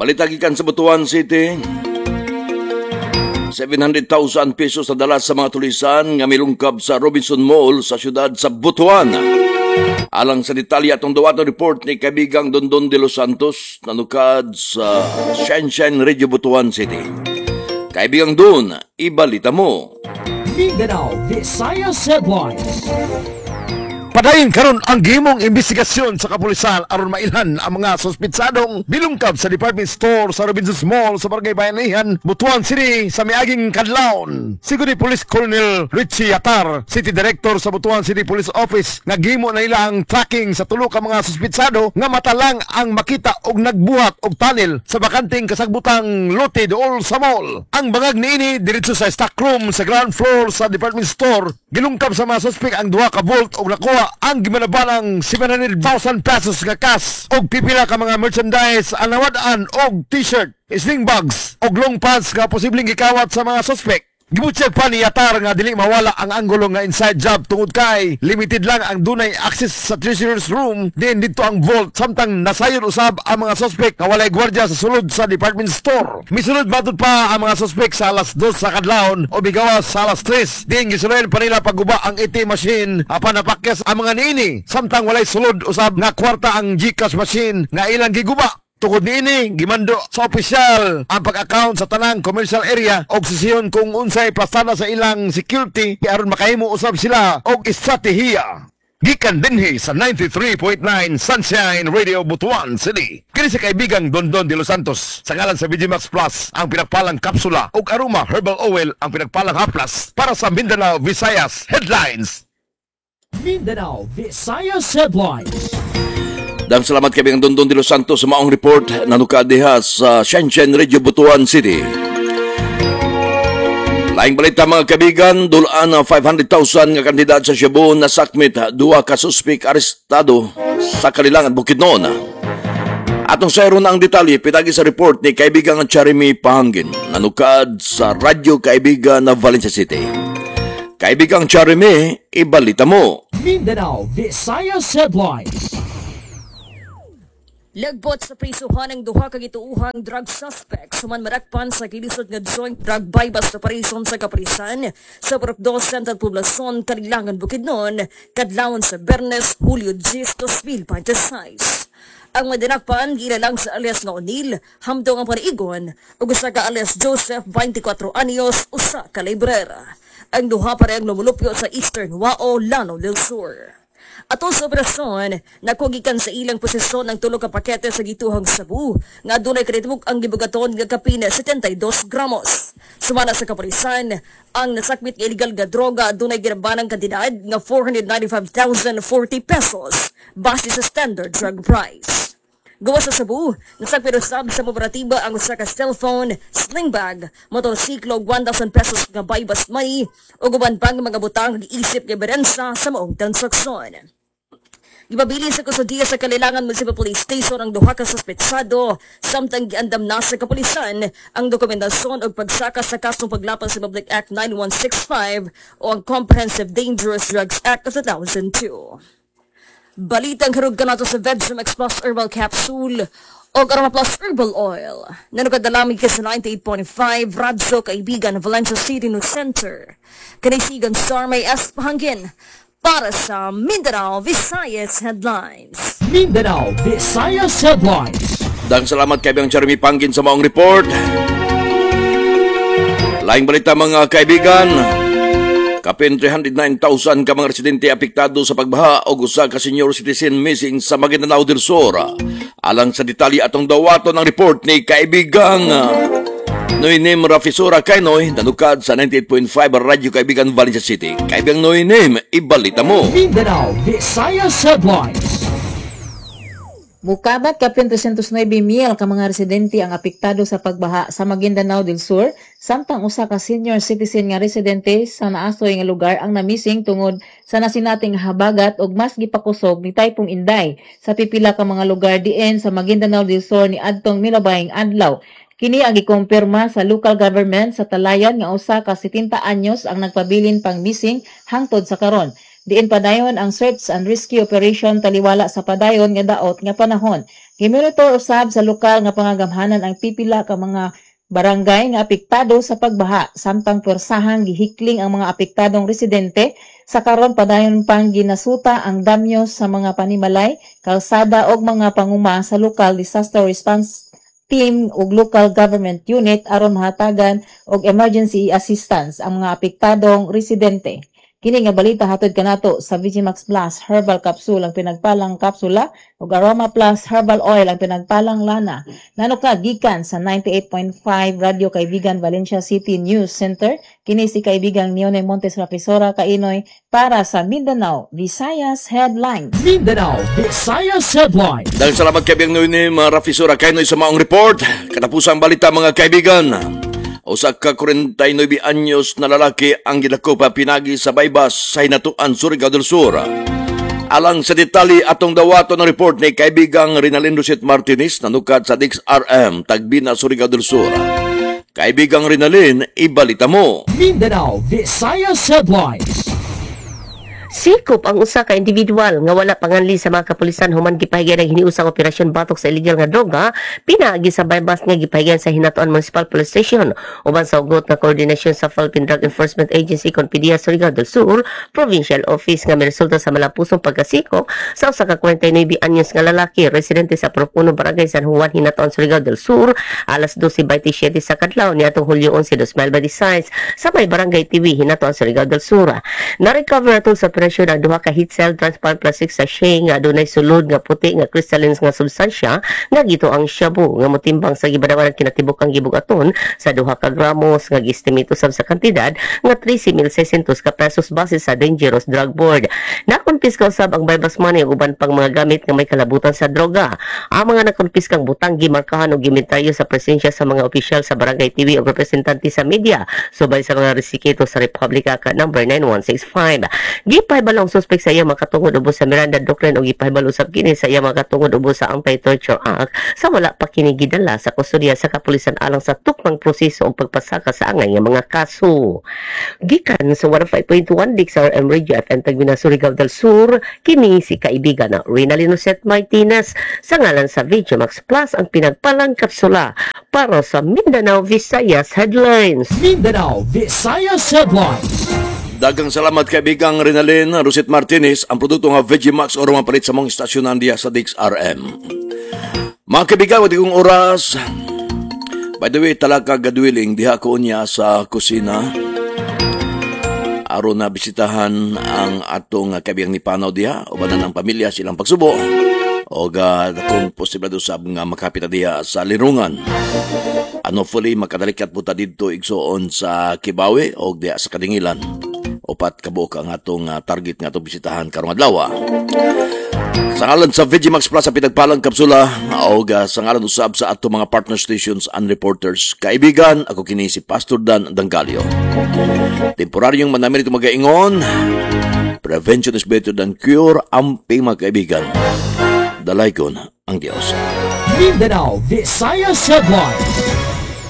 Balita gikan sa Butuan City. 700,000 pesos na dala sa mga tulisan nga milungkab sa Robinson Mall sa siyudad sa Butuan. Alang sa detalye atong dawato report ni kaibigang Dondon de los Santos nanukad sa Shenzhen Radio Butuan City. Kaibigang Don, ibalita mo. Mindanao Visayas Headlines. Padayon karon ang gihimong investigasyon sa kapulisan aron mailhan ang mga suspitsadong bilungkab sa department store sa Robinsons Mall sa Barangay Bayanihan, Butuan City sa miaging kadlawon. Sigo ni Police Colonel Richie Yatar, City Director sa Butuan City Police Office, nga gihimo na nila ang tracking sa tulo ka mga suspitsado nga matalang ang makita og nagbuhat og tunnel sa bakanting kasagbutang lote dool sa mall. Ang bangag niini diretso sa stockroom sa ground floor sa department store. Gilungkab sa mga suspek ang 2 ka vault og nakuha ang gimanabalang 700,000 pesos nga cash og pipila ka mga merchandise, anawadaan og t-shirt, sling bags og long pants nga posibleng gikawat sa mga suspek. Gibutyag pa ni Yatar nga dili mawala ang anggulo nga inside job tungod kay limited lang ang dunay access sa treasurer's room din dito ang vault samtang nasayon usab ang mga suspek nga walay gwardiya sa sulod sa department store. Misunod matod pa ang mga suspek sa alas 2 sa kadlawon o bigawas sa alas 3 din gisulod pa nila pagguba ang ATM machine apan napakyas ang mga niini samtang walay sulod usab nga kwarta ang GCash machine nga ilang giguba. Tukod niini, gimando sa opisyal ang pag-account sa tanang commercial area og sisiyon kung unsay plastana sa ilang security aron makahimo usab sila og estratehiya. Gikan dinhi sa 93.9 Sunshine Radio Butuan City. Kini si kaibigang Dondon de los Santos sa ngalan sa VGMax Plus ang pinagpalang kapsula og Aroma Herbal Oil ang pinagpalang haplas para sa Mindanao Visayas Headlines. Mindanao Visayas Headlines. Dang salamat kaibigang Dondon de los Santos sa maong report nanukad diha sa Shenzhen Radio Butuan City. Laing balita mga kaibigan, dulaan na 500,000 nga kandidat sa Cebu na sakmit 2 ka suspek arestado sa Kalilangan, Bukidnon. Atong sayron ang detalye pitagi sa report ni kaibigang Charimi Pahangin nanukad sa Radyo Kaibigan na Valencia City. Kaibigang Charimi, ibalita mo. Mindanao Visayas Headlines. Lagbot sa prisuhan ng 2 ka gituuhang drug suspect suman marakpan sa gilisod nga joint drug buy-bust operation sa kapulisan sa Purok 2 Central Poblacion, Kalilangan, Bukidnon, kadlawon sa Bernes, Hulyo 10, 2026. Ang madinakpan gilalang sa alias nga O'Neil, hamdong ang paniigon, ug usa ka alias Joseph, 24 anyos, usa ka librera. Ang 2 parehang lumulupyo sa Eastern Wao, Lanao del Sur. Ato sa operasyon, nakugikan sa ilang posisyon ng 3 ka pakete sa gituhang sabu, nga dunay kritibuk ang gibugaton nga kapina 72 gramos. Sumana sa kapulisan, ang nasakmit nga illegal nga droga dunay ginabanang kantidad nga 495,040 pesos base sa standard drug price. Gawa sa sabu, nasakmit usab sa operatiba ang usa ka cellphone, sling bag, motorsiklo, 1,000 pesos nga buy-bust money, o guban pang mga butang giisip nga ebidensa sa maong transaksyon. Gibabilin sa kusodiya sa Kalilangan Municipal Police Station ang 2 ka suspetsado, samtang giandam na sa kapulisan ang dokumentasyon o pagsaka sa kasong paglapas sa Public Act 9165 o ang Comprehensive Dangerous Drugs Act of 2002. Balitang karug kanato sa Vegemax Plus Herbal Capsule o Aroma Plus Herbal Oil. Nanukadalamig ka sa 98.5 Radyo Kaibigan Valencia City News Center. Kanisigan Star May S. Pahangin para sa Mindanao Visayas Headlines. Mindanao Visayas Headlines. Dang salamat kaibigang Charimi Pangin sa maong report. Laing balita mga kaibigan, kapin 309,000 ka mga residente apektado sa pagbaha o usa ka senior citizen missing sa Maguindanao del Sur. Alang sa detalye atong dawato ng report ni kaibigang Noynem Rafisura Kainoy, nanukad sa 98.5 Radyo Kaibigan Valencia City. Kaibigang Noynem, ibalita mo. Mindanao Visayas Headlines. Mukabat kapin 309,000 ka mga residente ang apektado sa pagbaha sa Maguindanao del Sur, samtang usa ka senior citizen nga residente sa naasoy nga lugar ang namising tungod sa nasinating habagat ug mas gipakusog ni Typhoon Inday sa pipila ka mga lugar diin sa Maguindanao del Sur ni adtong milabayng adlaw. Kini ang gikumpirma sa local government sa Talayan nga usa ka 70 anyos ang nagpabilin pang missing hangtod sa karon. Diin padayon ang search and rescue operation taliwala sa padayon nga daot nga panahon. Gimonitor usab sa lokal nga pangagamhanan ang pipila ka mga barangay nga apektado sa pagbaha samtang pwersahan gihikling ang mga apektadong residente sa karon padayon pang ginasuta ang damyo sa mga panimalay, kalsada ug mga panguma sa local disaster response team ug local government unit aron mahatagan og emergency assistance ang mga apektadong residente. Kini nga balita hatod kanato sa Vigimax Plus Herbal Capsule ang pinagpalang kapsula ug Aroma Plus Herbal Oil ang pinagpalang lana. Nanuka gikan sa 98.5 Radio Kaibigan Valencia City News Center. Kini si kaibigang Nione Montes Rapisora kainoy para sa Mindanao Visayas Headlines. Mindanao Visayas Headlines. Dahil salamat kaibigang ni Rafisura kainoy sa maong report. Katapusang balita mga kaibigan. Usa ka 49 anyos na lalaki ang gidako pa pinagi sa Baybas sa Hinatuan, Surigao del Sur. Alang sa detalye atong dawato ng report ni kaibigang Rinalyn Roset Martinez nanukad sa DXRM Tagbina, Surigao del Sur. Kaibigang Rinalyn, ibalita mo. Mindanao Visayas Headlines. Sikop ang usa ka individual nga wala panganli sa mga kapulisan human gipahigan ang hiniusang operasyon batok sa illegal nga droga pinaagi sa Baybas nga gipahigan sa Hinatuan Municipal Police Station uban sa ugot nga koordinasyon sa Philippine Drug Enforcement Agency kon PDEA Surigao del Sur Provincial Office nga miresulta sa malapusong pagkasikop sa usa ka 49 anyos nga lalaki residente sa Propuno Barangay San Juan, Hinatuan, Surigao del Sur alas 12:27 sa kadlaw niadtong Hulyo 11, 2026 sa may Barangay TV, Hinatuan, Surigao del Sur. Na-recover nato sa operasyon ang duha ka heat cell transparent plastic sachet nga adunay sulod nga puti nga crystalline nga substansya nga gito ang shabu nga motimbang sa gibadawan kinatibuk ang gibugaton sa 2 ka gramos nga giestimate usab sa kantidad nga 13,600 ka pesos base sa Dangerous Drug Board. Nakonpiska usab ang Baybas money ug uban pang mga gamit nga may kalabutan sa droga. Ang mga nakonpiskang butang gimarkahan og gimentaryo sa presensya sa mga opisyal sa Barangay TV ug representante sa media subay sa mga resiketo sa Republika ka number 9165. Gipahibalong suspek sa iya makatungod ubos sa Miranda Doctrine o gipahibalong usab kini sa iya makatungod ubos sa Anti-Torture Act sa wala pa kini gidala sa kustodiya sa kapulisan alang sa tukmang proseso o pagpasaka sa angay nga mga kaso. Gikan sa 105.1 DXRM Radio FM Tagbina, Surigao del Sur, kini si kaibigan na Rinalyn Roset Martinez sa ngalan sa Vigimax Plus ang pinagpalang kapsula para sa Mindanao Visayas Headlines. Mindanao Visayas Headlines. Dagang salamat kaibigang Rinalyn Roset Martinez, ang produkto nga Vegimax o mapalit sa mga istasyonan diya sa DXRM. Mga kaibigan, wadi kong oras. By the way, talaka gadwiling diha ko niya sa kusina. Aron na bisitahan ang atong kaibigang ni Panaw diha, ubanan ng pamilya silang pagsubo. O kung posible do sab nga makapita diha sa Lirungan. Fully makadalikat po ta dito igsoon sa Kibawe o diha sa Kadingilan. Upat kabuok ang atong target nga itong bisitahan karong adlaw. Sa ngalan sa Vegimax Plus ang pinagpalang kapsula o sa ngalan usab sa atong mga partner stations and reporters. Kaibigan, ako kini si Pastor Dan Dangalio. Temporaryong manamin ito magaingon. Prevention is better than cure. Amping mga kaibigan. Dalaygon ang Diyos. Mindanao Visayas Headlines.